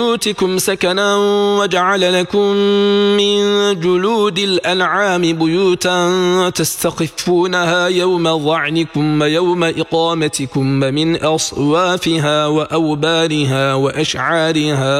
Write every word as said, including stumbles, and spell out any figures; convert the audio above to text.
بيوتكم سكنا وجعل لكم من جلود الأنعام بيوتا تستخفونها يوم ظعنكم ويوم إقامتكم ومن أصوافها وأوبارها وأشعارها